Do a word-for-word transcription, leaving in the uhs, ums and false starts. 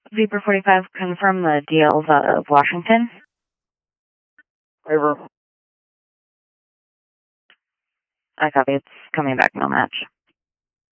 Viper forty-five, confirm the D Ls out of Washington. Over. I copy. It's coming back, no match.